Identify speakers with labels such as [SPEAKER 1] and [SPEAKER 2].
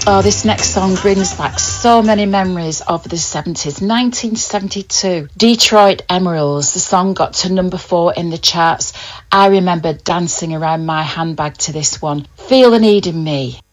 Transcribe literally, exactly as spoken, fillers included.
[SPEAKER 1] Oh, this next song brings back so many memories of the seventies. nineteen seventy-two, Detroit Emeralds. The song got to number four in the charts. I remember dancing around my handbag to this one. Feel the Need in Me.